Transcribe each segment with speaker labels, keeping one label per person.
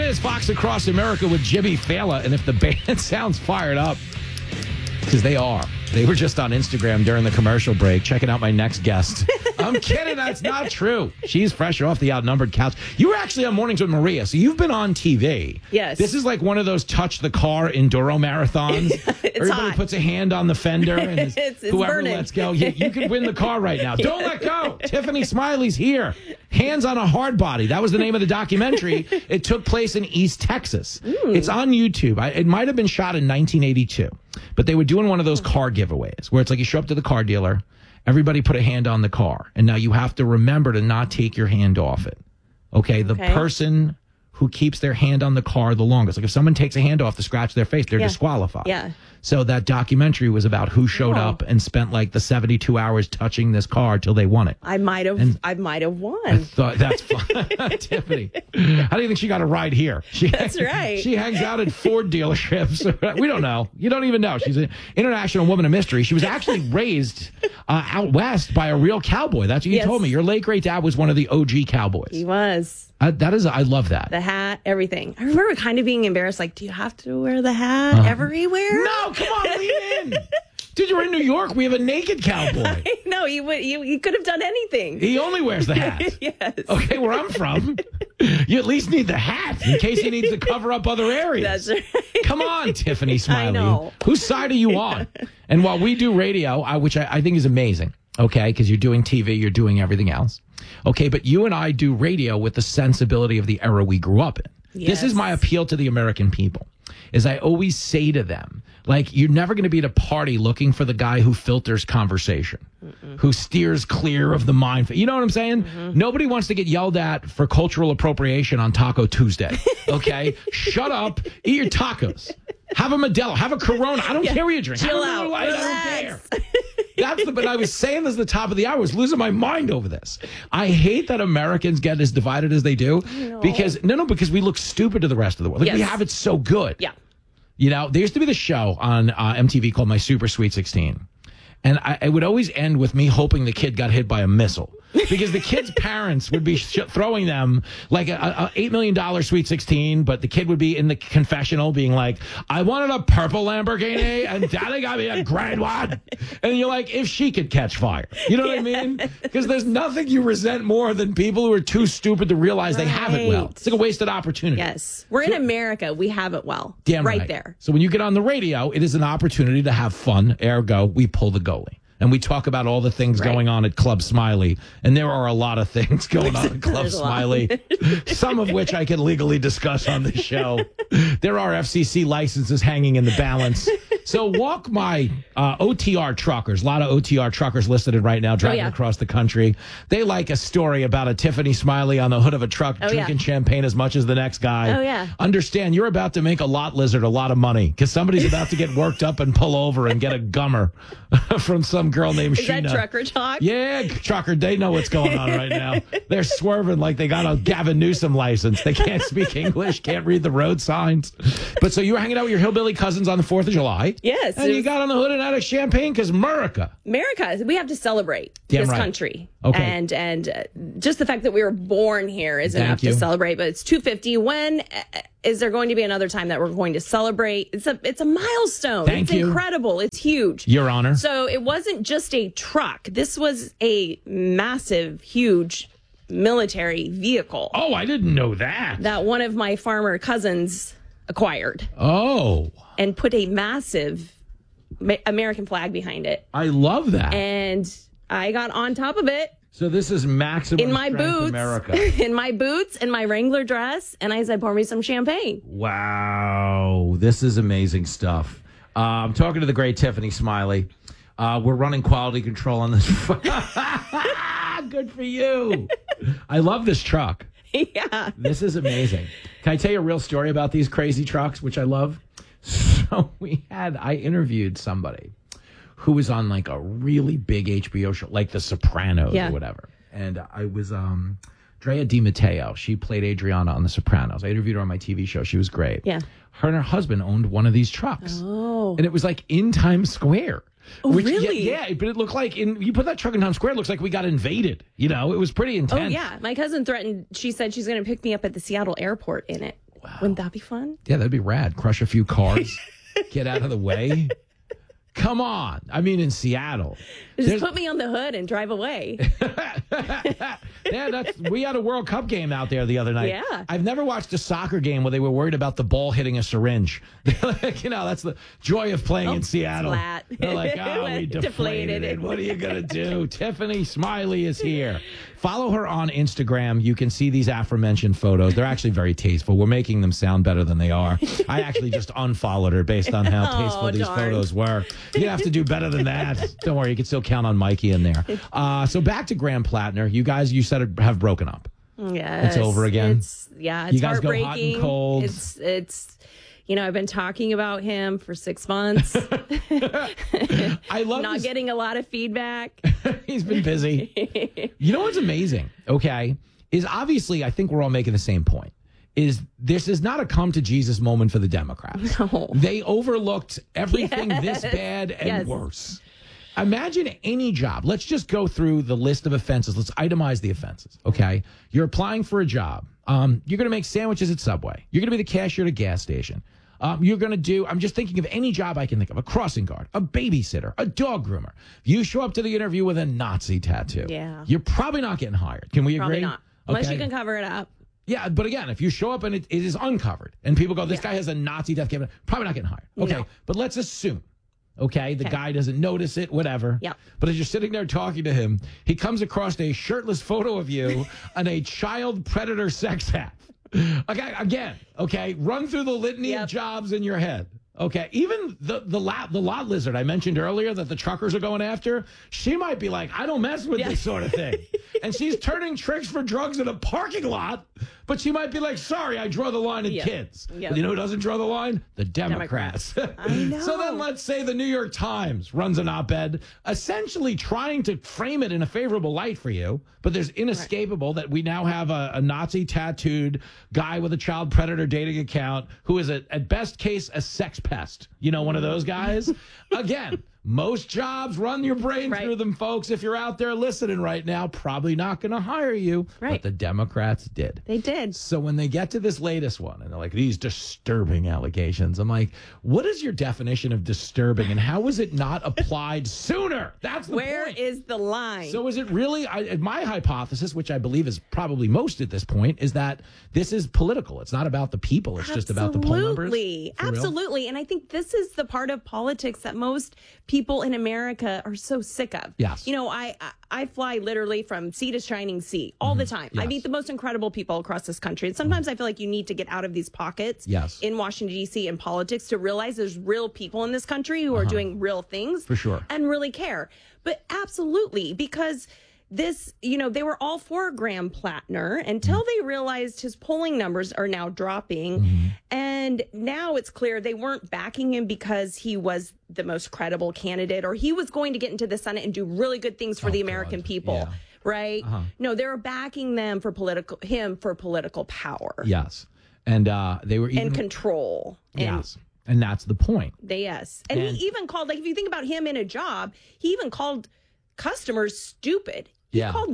Speaker 1: is Fox Across America with Jimmy Fallon. And if the band sounds fired up, because they are. They were just on Instagram during the commercial break checking out my next guest. I'm kidding. That's not true. She's fresh off the outnumbered couch. You were actually on Mornings with Maria, so you've been on TV.
Speaker 2: Yes.
Speaker 1: This is like one of those touch the car enduro marathons. Everybody
Speaker 2: hot.
Speaker 1: puts a hand on the fender, and
Speaker 2: It's
Speaker 1: whoever
Speaker 2: burning.
Speaker 1: lets go, you could win the car right now. Don't let go. Tiffany Smiley's here. Hands on a Hard Body. That was the name of the documentary. It took place in East Texas. It's on YouTube. It might have been shot in 1982. But they were doing one of those car giveaways where it's like you show up to the car dealer, everybody put a hand on the car, and now you have to remember to not take your hand off it. Okay? The person who keeps their hand on the car the longest. Like if someone takes a hand off to scratch their face, they're disqualified.
Speaker 2: Yeah.
Speaker 1: So that documentary was about who showed up and spent like the 72 hours touching this car till they won it.
Speaker 2: I might have won.
Speaker 1: I thought that's fun. Tiffany, how do you think she got a ride here?
Speaker 2: That's right.
Speaker 1: She hangs out at Ford dealerships. We don't know. You don't even know. She's an international woman of mystery. She was actually raised out west by a real cowboy. That's what you told me. Your late great dad was one of the OG cowboys.
Speaker 2: He was.
Speaker 1: I love that.
Speaker 2: The hat, everything. I remember kind of being embarrassed. Like, do you have to wear the hat everywhere?
Speaker 1: No, come on, lean in. Dude, you're in New York. We have a naked cowboy.
Speaker 2: No, he could have done anything.
Speaker 1: He only wears the hat.
Speaker 2: Yes.
Speaker 1: Okay, where I'm from, you at least need the hat in case he needs to cover up other areas.
Speaker 2: That's right.
Speaker 1: Come on, Tiffany Smiley.
Speaker 2: I know.
Speaker 1: Whose side are you on? And while we do radio, which I think is amazing, okay, because you're doing TV, you're doing everything else. Okay, but you and I do radio with the sensibility of the era we grew up in. This is my appeal to the American people, is I always say to them, like, you're never going to be at a party looking for the guy who filters conversation, who steers clear of the mind. You know what I'm saying? Nobody wants to get yelled at for cultural appropriation on Taco Tuesday, okay? Shut up, eat your tacos. Have a Modelo, have a Corona. I don't care what you drink.
Speaker 2: Chill
Speaker 1: have a Miller
Speaker 2: out.
Speaker 1: Lite, I don't care. But I was saying this at the top of the hour. I was losing my mind over this. I hate that Americans get as divided as they do because we look stupid to the rest of the world. Like we have it so good.
Speaker 2: Yeah.
Speaker 1: You know, there used to be the show on MTV called My Super Sweet 16. And it would always end with me hoping the kid got hit by a missile. Because the kid's parents would be throwing them like a $8 million Sweet 16, but the kid would be in the confessional being like, I wanted a purple Lamborghini and daddy got me a grand one. And you're like, if she could catch fire. You know what I mean? Because there's nothing you resent more than people who are too stupid to realize they have it well. It's like a wasted opportunity.
Speaker 2: Yes. We're in America. We have it well.
Speaker 1: Damn
Speaker 2: right there.
Speaker 1: So when you get on the radio, it is an opportunity to have fun. Ergo, we pull the goalie. And we talk about all the things going on at Club Smiley. And there are a lot of things going on at Club Smiley, some of which I can legally discuss on the show. There are FCC licenses hanging in the balance. So walk my OTR truckers, a lot of OTR truckers listed right now driving across the country. They like a story about a Tiffany Smiley on the hood of a truck drinking champagne as much as the next guy.
Speaker 2: Oh, yeah.
Speaker 1: Understand, you're about to make a lot lizard a lot of money because somebody's about to get worked up and pull over and get a gummer from some girl named
Speaker 2: Is
Speaker 1: Sheena.
Speaker 2: that trucker talk?
Speaker 1: Yeah, trucker, they know what's going on right now. They're swerving like they got a Gavin Newsom license. They can't speak English, can't read the road signs. But so you were hanging out with your hillbilly cousins on the 4th of July.
Speaker 2: Yes.
Speaker 1: And you got on the hood and had a champagne because America,
Speaker 2: we have to celebrate
Speaker 1: Damn
Speaker 2: this
Speaker 1: right.
Speaker 2: country.
Speaker 1: Okay.
Speaker 2: And just the fact that we were born here is
Speaker 1: Thank
Speaker 2: enough
Speaker 1: you.
Speaker 2: to celebrate. But it's 250. When is there going to be another time that we're going to celebrate? It's a milestone.
Speaker 1: Thank
Speaker 2: it's
Speaker 1: you.
Speaker 2: Incredible. It's huge.
Speaker 1: Your Honor.
Speaker 2: So it wasn't just a truck. This was a massive, huge military vehicle
Speaker 1: Oh, I didn't know that.
Speaker 2: that one of my farmer cousins acquired
Speaker 1: Oh,
Speaker 2: and put a massive American flag behind it.
Speaker 1: I love that.
Speaker 2: And I got on top of it
Speaker 1: So this is maximum
Speaker 2: in my
Speaker 1: strength
Speaker 2: boots,
Speaker 1: America.
Speaker 2: in my boots, and my Wrangler dress, and I said, "Pour me some champagne."
Speaker 1: Wow, this is amazing stuff. I'm talking to the great Tiffany Smiley. We're running quality control on this. Good for you. I love this truck.
Speaker 2: Yeah.
Speaker 1: This is amazing. Can I tell you a real story about these crazy trucks, which I love? So I interviewed somebody who was on like a really big HBO show, like The Sopranos or whatever. And I was Drea DiMatteo. She played Adriana on The Sopranos. I interviewed her on my TV show. She was great.
Speaker 2: Yeah.
Speaker 1: Her and her husband owned one of these trucks.
Speaker 2: Oh.
Speaker 1: And it was like in Times Square.
Speaker 2: Oh, really?
Speaker 1: Yeah, but it looked like you put that truck in Times Square, it looks like we got invaded. You know, it was pretty intense.
Speaker 2: Oh, yeah. My cousin threatened, she said she's going to pick me up at the Seattle airport in it. Wouldn't that be fun?
Speaker 1: Yeah, that'd be rad. Crush a few cars, get out of the way. Come on. I mean, in Seattle.
Speaker 2: Just put me on the hood and drive away.
Speaker 1: Yeah, we had a World Cup game out there the other night.
Speaker 2: Yeah.
Speaker 1: I've never watched a soccer game where they were worried about the ball hitting a syringe. That's the joy of playing in Seattle.
Speaker 2: Flat.
Speaker 1: They're like, we deflated it. What are you going to do? Tiffany Smiley is here. Follow her on Instagram. You can see these aforementioned photos. They're actually very tasteful. We're making them sound better than they are. I actually just unfollowed her based on how tasteful these photos were. You have to do better than that. Don't worry, you can still count on Mikey in there. So back to Graham Plattner. You guys, you said have broken up.
Speaker 2: Yes,
Speaker 1: it's over again.
Speaker 2: It's
Speaker 1: you guys
Speaker 2: heartbreaking.
Speaker 1: Go hot and cold.
Speaker 2: It's I've been talking about him for 6 months.
Speaker 1: I love
Speaker 2: not getting a lot of feedback.
Speaker 1: He's been busy. You know what's amazing? Okay, is obviously I think we're all making the same point. Is this is not a come to Jesus moment for the Democrats.
Speaker 2: No.
Speaker 1: They overlooked everything this bad and worse. Imagine any job. Let's just go through the list of offenses. Let's itemize the offenses. Okay. You're applying for a job. You're going to make sandwiches at Subway. You're going to be the cashier at a gas station. You're going to do, I'm just thinking of any job I can think of, a crossing guard, a babysitter, a dog groomer. If you show up to the interview with a Nazi tattoo, you're probably not getting hired. Can we agree?
Speaker 2: Probably not. Unless you can cover it up.
Speaker 1: Yeah, but again, if you show up and it is uncovered and people go, this guy has a Nazi tattoo, probably not getting hired. Okay, no. But let's assume, the guy doesn't notice it, whatever.
Speaker 2: Yeah.
Speaker 1: But as you're sitting there talking to him, he comes across a shirtless photo of you on a child predator sex app. Again, run through the litany of jobs in your head. Okay, even the lot lizard I mentioned earlier that the truckers are going after, she might be like, I don't mess with this sort of thing. And she's turning tricks for drugs in a parking lot, but she might be like, sorry, I draw the line at kids. But you know who doesn't draw the line? The Democrats.
Speaker 2: I know.
Speaker 1: So then let's say the New York Times runs an op-ed essentially trying to frame it in a favorable light for you, but there's inescapable that we now have a Nazi tattooed guy with a child predator dating account who is at best case a sex pest. You know, one of those guys. Again, most jobs, run your brain through them, folks. If you're out there listening right now, probably not going to hire you. But the Democrats did.
Speaker 2: They did.
Speaker 1: So when they get to this latest one, and they're like, these disturbing allegations, I'm like, what is your definition of disturbing, and how was it not applied sooner? That's the point.
Speaker 2: Where is the line?
Speaker 1: So is it really, my hypothesis, which I believe is probably most at this point, is that this is political. It's not about the people. It's just about the poll numbers.
Speaker 2: Absolutely. And I think this is the part of politics that most people in America are so sick of.
Speaker 1: Yes.
Speaker 2: You know, I fly literally from sea to shining sea all the time.
Speaker 1: Yes.
Speaker 2: I meet the most incredible people across this country. And sometimes I feel like you need to get out of these pockets in Washington, D.C. in politics to realize there's real people in this country who are doing real things.
Speaker 1: For sure.
Speaker 2: And really care. But absolutely, because this, they were all for Graham Plattner until they realized his polling numbers are now dropping. And now it's clear they weren't backing him because he was the most credible candidate or he was going to get into the Senate and do really good things for the American people. Yeah. Right? No, they were backing them for political power.
Speaker 1: Yes. And they were even...
Speaker 2: And control.
Speaker 1: Yes. And that's the point.
Speaker 2: And he even called, like, if you think about him in a job, he even called customers stupid. He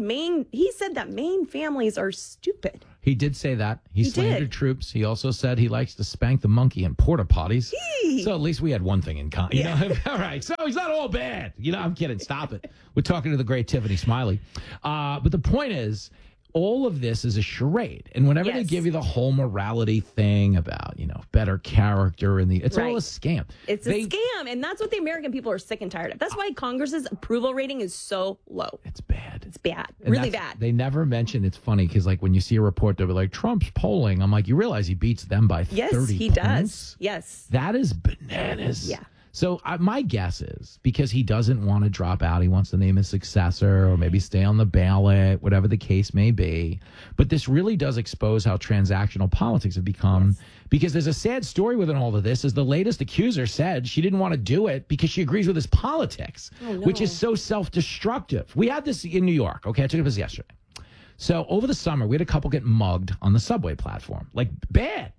Speaker 2: said that Maine families are stupid.
Speaker 1: He did say that. He slandered troops. He also said he likes to spank the monkey in porta potties. So at least we had one thing in common. You know? All right. So he's not all bad. I'm kidding. Stop it. We're talking to the great Tiffany Smiley. But the point is, all of this is a charade. And whenever they give you the whole morality thing about, better character and it's all a scam.
Speaker 2: It's a scam. And that's what the American people are sick and tired of. That's why Congress's approval rating is so low.
Speaker 1: It's bad.
Speaker 2: It's bad. Really bad.
Speaker 1: They never mention, it's funny because when you see a report, they'll be like, Trump's polling. I'm like, you realize he beats them by 30 points?
Speaker 2: Yes, he does. Yes.
Speaker 1: That is bananas.
Speaker 2: Yeah.
Speaker 1: So my guess is because he doesn't want to drop out, he wants to name his successor or maybe stay on the ballot, whatever the case may be. But this really does expose how transactional politics have become because there's a sad story within all of this is the latest accuser said she didn't want to do it because she agrees with his politics, which is so self-destructive. We had this in New York. Okay, I took it as yesterday. So over the summer, we had a couple get mugged on the subway platform. Like bad.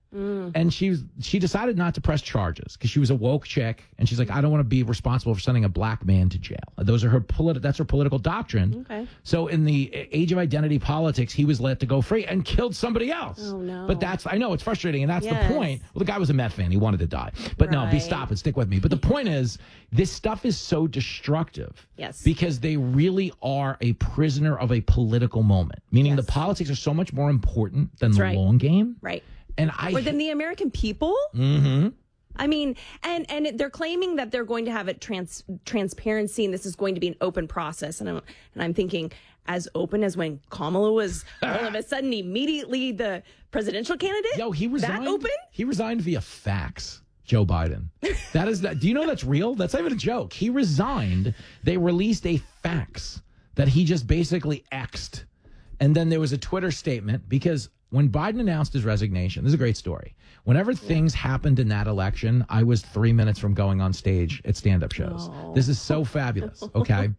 Speaker 1: And she decided not to press charges because she was a woke chick, and she's like, I don't want to be responsible for sending a black man to jail. Those are that's her political doctrine.
Speaker 2: Okay.
Speaker 1: So in the age of identity politics, he was let to go free and killed somebody else.
Speaker 2: Oh no!
Speaker 1: But I know it's frustrating, and that's
Speaker 2: Yes.
Speaker 1: the point. Well, the guy was a meth fan; he wanted to die. But no, stop it, stick with me. But the point is, this stuff is so destructive.
Speaker 2: Yes.
Speaker 1: Because they really are a prisoner of a political moment, meaning the politics are so much more important than the long game.
Speaker 2: Right.
Speaker 1: And
Speaker 2: More than the American people?
Speaker 1: Mm-hmm.
Speaker 2: I mean, and they're claiming that they're going to have it transparency, and this is going to be an open process. And I'm thinking, as open as when Kamala was all of a sudden immediately the presidential candidate?
Speaker 1: Yo, he resigned.
Speaker 2: That open?
Speaker 1: He resigned via fax. Joe Biden. That is that. Do you know that's real? That's not even a joke. He resigned. They released a fax that he just basically X'd. And then there was a Twitter statement because when Biden announced his resignation, this is a great story. Whenever things happened in that election, I was 3 minutes from going on stage at stand-up shows.
Speaker 2: Oh.
Speaker 1: This is so fabulous, okay?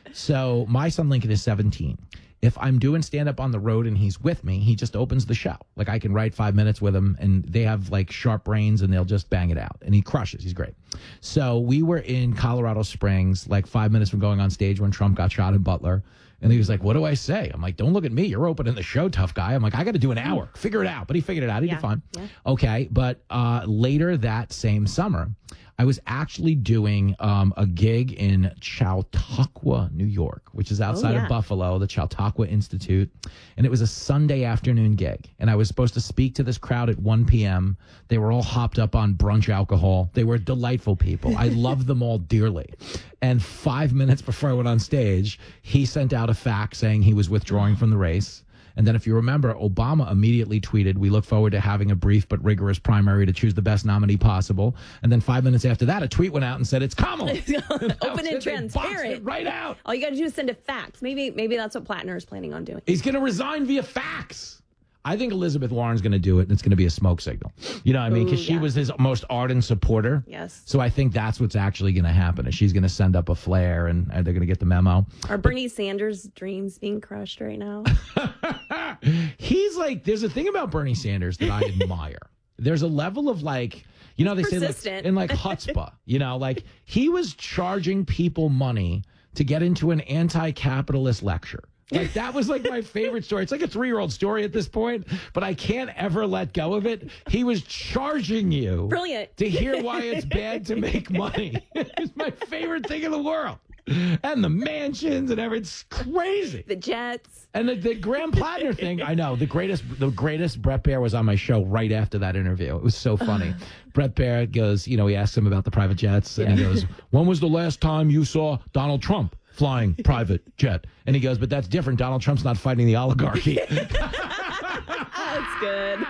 Speaker 1: So my son Lincoln is 17. If I'm doing stand-up on the road and he's with me, he just opens the show. Like I can write 5 minutes with him, and they have like sharp brains, and they'll just bang it out. And he crushes. He's great. So we were in Colorado Springs, like 5 minutes from going on stage when Trump got shot in Butler. And he was like, what do I say? I'm like, don't look at me. You're opening the show, tough guy. I'm like, I got to do an hour. Figure it out. But he figured it out. He did fine. Yeah. Okay. But later that same summer, I was actually doing a gig in Chautauqua, New York, which is outside of Buffalo, the Chautauqua Institute. And it was a Sunday afternoon gig. And I was supposed to speak to this crowd at 1 p.m. They were all hopped up on brunch alcohol. They were delightful people. I loved them all dearly. And 5 minutes before I went on stage, he sent out a fax saying he was withdrawing from the race. And then if you remember, Obama immediately tweeted, we look forward to having a brief but rigorous primary to choose the best nominee possible. And then 5 minutes after that, a tweet went out and said, it's Kamala.
Speaker 2: Open and transparent.
Speaker 1: Right out.
Speaker 2: All you got to do is send a fax. Maybe that's what Plattner is planning on doing.
Speaker 1: He's going to resign via fax. I think Elizabeth Warren's going to do it, and it's going to be a smoke signal. You know what I mean? Because she was his most ardent supporter.
Speaker 2: Yes.
Speaker 1: So I think that's what's actually going to happen. Is she's going to send up a flare, and they're going to get the memo.
Speaker 2: Are Bernie Sanders' dreams being crushed right now?
Speaker 1: He's like, there's a thing about Bernie Sanders that I admire. There's a level of like, you know, they say like, in like chutzpah, you know, like he was charging people money to get into an anti-capitalist lecture. Like that was like my favorite story. It's like a 3-year-old story at this point, but I can't ever let go of it. He was charging you to hear why it's bad to make money. It's my favorite thing in the world. And the mansions and everything. It's crazy.
Speaker 2: The jets.
Speaker 1: And the Graham Plattner thing, I know. The greatest Brett Baer was on my show right after that interview. It was so funny. Brett Baer goes, you know, he asked him about the private jets, and he goes, when was the last time you saw Donald Trump flying private jet? And he goes, but that's different. Donald Trump's not fighting the oligarchy.
Speaker 2: That's good.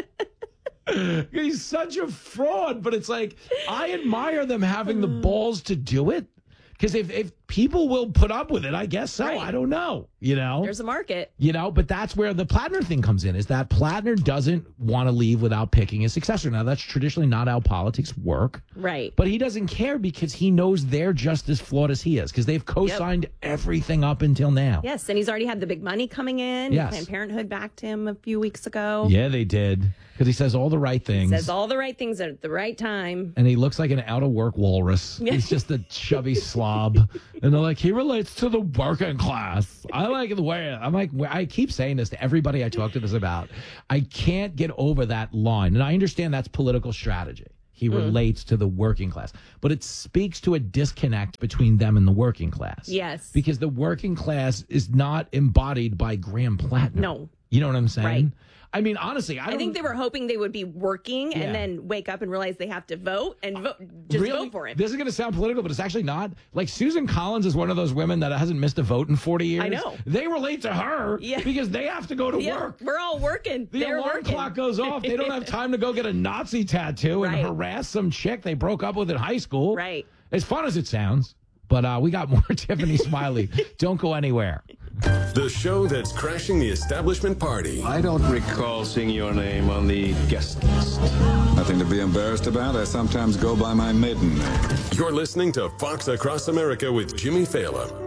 Speaker 1: He's such a fraud, but it's like, I admire them having the balls to do it. Because if people will put up with it, I guess so. Right. I don't know. You know,
Speaker 2: there's a market.
Speaker 1: You know, but that's where the Plattner thing comes in. Is that Plattner doesn't want to leave without picking a successor. Now that's traditionally not how politics work.
Speaker 2: Right.
Speaker 1: But he doesn't care because he knows they're just as flawed as he is. Because they've co-signed everything up until now.
Speaker 2: Yes, and he's already had the big money coming in.
Speaker 1: Yes.
Speaker 2: Planned Parenthood backed him a few weeks ago.
Speaker 1: Yeah, they did. Because he says all the right things.
Speaker 2: Says all the right things at the right time.
Speaker 1: And he looks like an out-of-work walrus. He's just a chubby slob. And they're like, he relates to the working class. I like the way, I'm like, I keep saying this to everybody I talk to this about. I can't get over that line. And I understand that's political strategy. He relates to the working class. But it speaks to a disconnect between them and the working class.
Speaker 2: Yes.
Speaker 1: Because the working class is not embodied by Graham Plattner.
Speaker 2: No.
Speaker 1: You know what I'm saying?
Speaker 2: Right.
Speaker 1: I mean, honestly, I
Speaker 2: think they were hoping they would be working and then wake up and realize they have to vote and vote for him.
Speaker 1: This is going to sound political, but it's actually not. Like Susan Collins is one of those women that hasn't missed a vote in 40 years.
Speaker 2: I know.
Speaker 1: They relate to her because they have to go to work.
Speaker 2: We're all working.
Speaker 1: The alarm clock goes off. They don't have time to go get a Nazi tattoo and harass some chick they broke up with in high school.
Speaker 2: Right.
Speaker 1: As fun as it sounds. But we got more Tiffany Smiley. Don't go anywhere.
Speaker 3: The show that's crashing the establishment party.
Speaker 4: I don't recall seeing your name on the guest list.
Speaker 5: Nothing to be embarrassed about. I sometimes go by my maiden name.
Speaker 3: You're listening to Fox Across America with Jimmy Fallon.